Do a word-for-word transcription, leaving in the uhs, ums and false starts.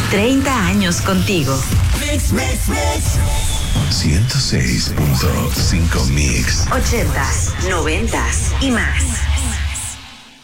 treinta años contigo. Mix, mix, mix. ciento seis punto cinco Mix. ochentas, noventas y más.